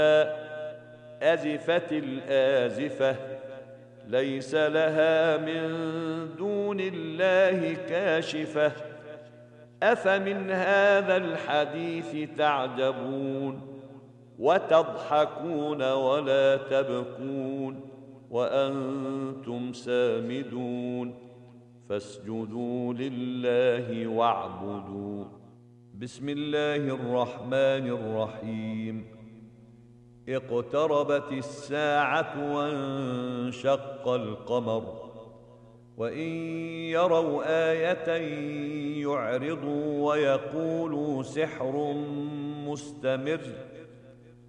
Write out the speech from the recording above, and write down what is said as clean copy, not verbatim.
أزفت الآزفة ليس لها من دون الله كاشفة أفمن هذا الحديث تعجبون وتضحكون ولا تبكون وأنتم سامدون فاسجدوا لله واعبدوا. بسم الله الرحمن الرحيم. اقتربت الساعة وانشق القمر وإن يروا آية يعرضوا ويقولوا سحر مستمر